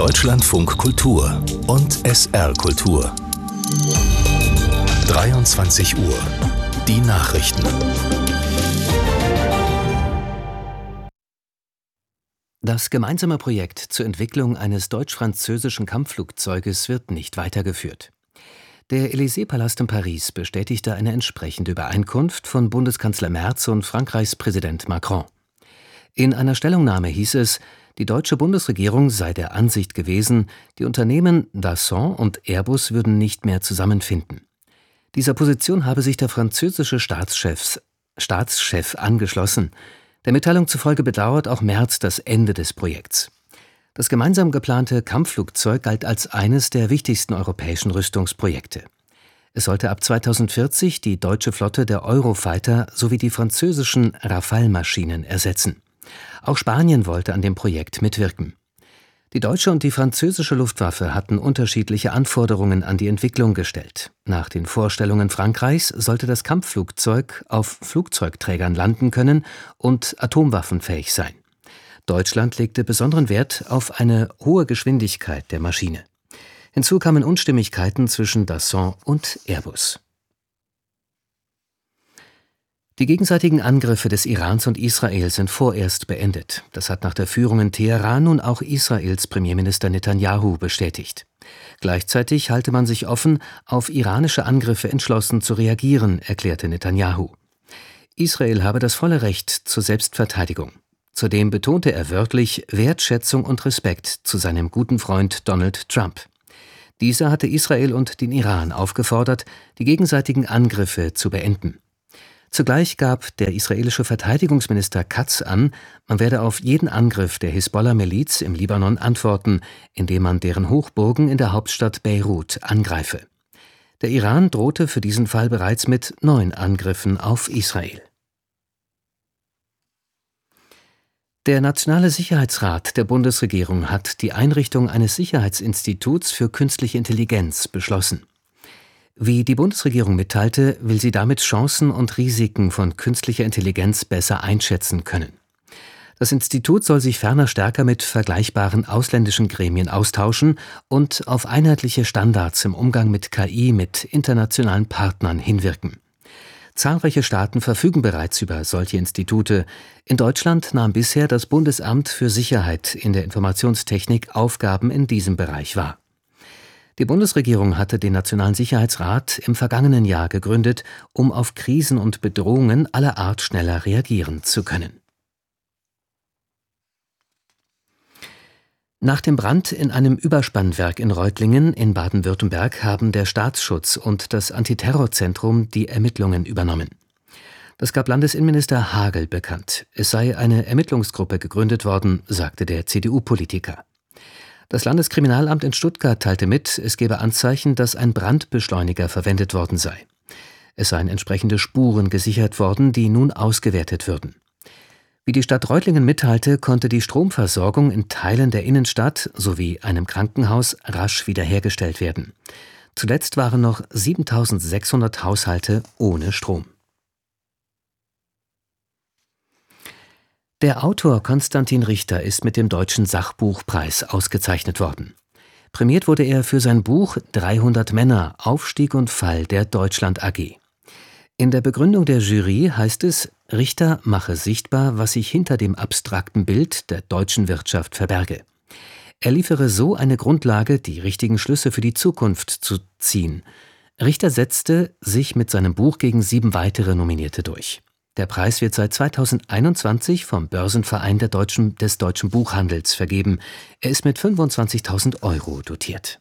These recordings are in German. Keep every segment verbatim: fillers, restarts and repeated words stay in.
Deutschlandfunk Kultur und S R Kultur. dreiundzwanzig Uhr. Die Nachrichten. Das gemeinsame Projekt zur Entwicklung eines deutsch-französischen Kampfflugzeuges wird nicht weitergeführt. Der Élysée-Palast in Paris bestätigte eine entsprechende Übereinkunft von Bundeskanzler Merz und Frankreichs Präsident Macron. In einer Stellungnahme hieß es, die deutsche Bundesregierung sei der Ansicht gewesen, die Unternehmen Dassault und Airbus würden nicht mehr zusammenfinden. Dieser Position habe sich der französische Staatschef, Staatschef angeschlossen. Der Mitteilung zufolge bedauert auch Merz das Ende des Projekts. Das gemeinsam geplante Kampfflugzeug galt als eines der wichtigsten europäischen Rüstungsprojekte. Es sollte ab zweitausendvierzig die deutsche Flotte der Eurofighter sowie die französischen Rafale-Maschinen ersetzen. Auch Spanien wollte an dem Projekt mitwirken. Die deutsche und die französische Luftwaffe hatten unterschiedliche Anforderungen an die Entwicklung gestellt. Nach den Vorstellungen Frankreichs sollte das Kampfflugzeug auf Flugzeugträgern landen können und atomwaffenfähig sein. Deutschland legte besonderen Wert auf eine hohe Geschwindigkeit der Maschine. Hinzu kamen Unstimmigkeiten zwischen Dassault und Airbus. Die gegenseitigen Angriffe des Irans und Israel sind vorerst beendet. Das hat nach der Führung in Teheran nun auch Israels Premierminister Netanyahu bestätigt. Gleichzeitig halte man sich offen, auf iranische Angriffe entschlossen zu reagieren, erklärte Netanyahu. Israel habe das volle Recht zur Selbstverteidigung. Zudem betonte er wörtlich Wertschätzung und Respekt zu seinem guten Freund Donald Trump. Dieser hatte Israel und den Iran aufgefordert, die gegenseitigen Angriffe zu beenden. Zugleich gab der israelische Verteidigungsminister Katz an, man werde auf jeden Angriff der Hisbollah-Miliz im Libanon antworten, indem man deren Hochburgen in der Hauptstadt Beirut angreife. Der Iran drohte für diesen Fall bereits mit neun Angriffen auf Israel. Der Nationale Sicherheitsrat der Bundesregierung hat die Einrichtung eines Sicherheitsinstituts für künstliche Intelligenz beschlossen. Wie die Bundesregierung mitteilte, will sie damit Chancen und Risiken von künstlicher Intelligenz besser einschätzen können. Das Institut soll sich ferner stärker mit vergleichbaren ausländischen Gremien austauschen und auf einheitliche Standards im Umgang mit K I mit internationalen Partnern hinwirken. Zahlreiche Staaten verfügen bereits über solche Institute. In Deutschland nahm bisher das Bundesamt für Sicherheit in der Informationstechnik Aufgaben in diesem Bereich wahr. Die Bundesregierung hatte den Nationalen Sicherheitsrat im vergangenen Jahr gegründet, um auf Krisen und Bedrohungen aller Art schneller reagieren zu können. Nach dem Brand in einem Überspannwerk in Reutlingen in Baden-Württemberg haben der Staatsschutz und das Antiterrorzentrum die Ermittlungen übernommen. Das gab Landesinnenminister Hagel bekannt. Es sei eine Ermittlungsgruppe gegründet worden, sagte der C D U-Politiker. Das Landeskriminalamt in Stuttgart teilte mit, es gebe Anzeichen, dass ein Brandbeschleuniger verwendet worden sei. Es seien entsprechende Spuren gesichert worden, die nun ausgewertet würden. Wie die Stadt Reutlingen mitteilte, konnte die Stromversorgung in Teilen der Innenstadt sowie einem Krankenhaus rasch wiederhergestellt werden. Zuletzt waren noch siebentausendsechshundert Haushalte ohne Strom. Der Autor Konstantin Richter ist mit dem Deutschen Sachbuchpreis ausgezeichnet worden. Prämiert wurde er für sein Buch dreihundert Männer – Aufstieg und Fall der Deutschland A G. In der Begründung der Jury heißt es, Richter mache sichtbar, was sich hinter dem abstrakten Bild der deutschen Wirtschaft verberge. Er liefere so eine Grundlage, die richtigen Schlüsse für die Zukunft zu ziehen. Richter setzte sich mit seinem Buch gegen sieben weitere Nominierte durch. Der Preis wird seit zweitausendeinundzwanzig vom Börsenverein der Deutschen, des Deutschen Buchhandels vergeben. Er ist mit fünfundzwanzigtausend Euro dotiert.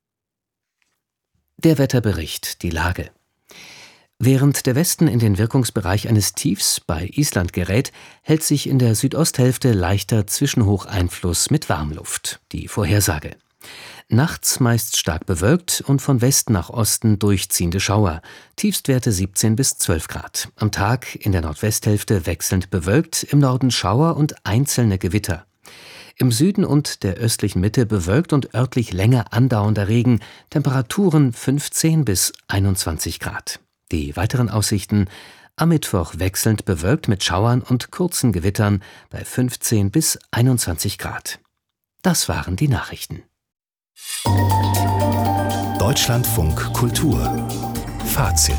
Der Wetterbericht, die Lage. Während der Westen in den Wirkungsbereich eines Tiefs bei Island gerät, hält sich in der Südosthälfte leichter Zwischenhocheinfluss mit Warmluft. Die Vorhersage. Nachts meist stark bewölkt und von Westen nach Osten durchziehende Schauer. Tiefstwerte siebzehn bis zwölf Grad. Am Tag in der Nordwesthälfte wechselnd bewölkt, im Norden Schauer und einzelne Gewitter. Im Süden und der östlichen Mitte bewölkt und örtlich länger andauernder Regen. Temperaturen fünfzehn bis einundzwanzig Grad. Die weiteren Aussichten: am Mittwoch wechselnd bewölkt mit Schauern und kurzen Gewittern bei fünfzehn bis einundzwanzig Grad. Das waren die Nachrichten. Deutschlandfunk Kultur Fazit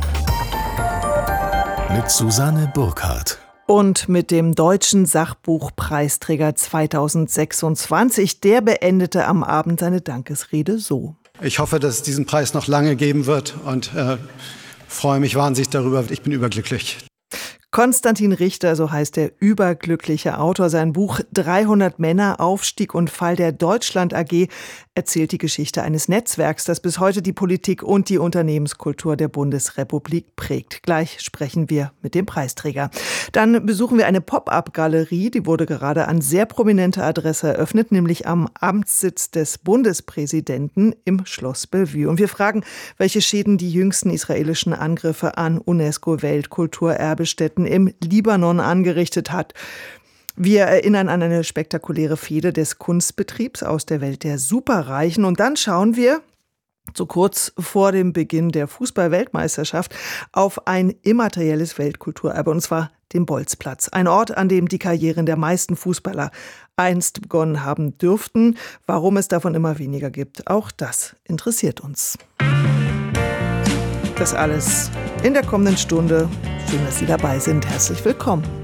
mit Susanne Burkhardt. Und mit dem Deutschen Sachbuchpreisträger zweitausendsechsundzwanzig, der beendete am Abend seine Dankesrede so. Ich hoffe, dass es diesen Preis noch lange geben wird und äh, freue mich wahnsinnig darüber. Ich bin überglücklich. Konstantin Richter, so heißt der überglückliche Autor. Sein Buch dreihundert Männer, Aufstieg und Fall der Deutschland A G erzählt die Geschichte eines Netzwerks, das bis heute die Politik und die Unternehmenskultur der Bundesrepublik prägt. Gleich sprechen wir mit dem Preisträger. Dann besuchen wir eine Pop-up-Galerie, die wurde gerade an sehr prominenter Adresse eröffnet, nämlich am Amtssitz des Bundespräsidenten im Schloss Bellevue. Und wir fragen, welche Schäden die jüngsten israelischen Angriffe an UNESCO-Weltkulturerbestätten im Libanon angerichtet hat. Wir erinnern an eine spektakuläre Fehde des Kunstbetriebs aus der Welt der Superreichen. Und dann schauen wir, so kurz vor dem Beginn der Fußball-Weltmeisterschaft, auf ein immaterielles Weltkulturerbe, und zwar den Bolzplatz. Ein Ort, an dem die Karrieren der meisten Fußballer einst begonnen haben dürften. Warum es davon immer weniger gibt, auch das interessiert uns. Das alles in der kommenden Stunde. Schön, dass Sie dabei sind. Herzlich willkommen.